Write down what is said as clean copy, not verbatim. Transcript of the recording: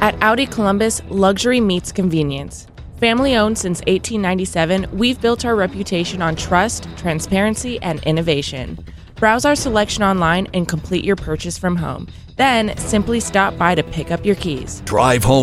At Audi Columbus, luxury meets convenience. Family owned since 1897, we've built our reputation on trust, transparency, and innovation. Browse our selection online and complete your purchase from home. Then simply stop by to pick up your keys. Drive home